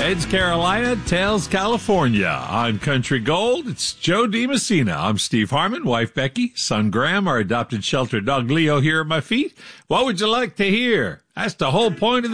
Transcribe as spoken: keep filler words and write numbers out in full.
Heads Carolina, tails California. On Country Gold, it's Joe DiMessina. I'm Steve Harmon, wife Becky, son Graham, our adopted shelter dog Leo here at my feet. What would you like to hear? That's the whole point of the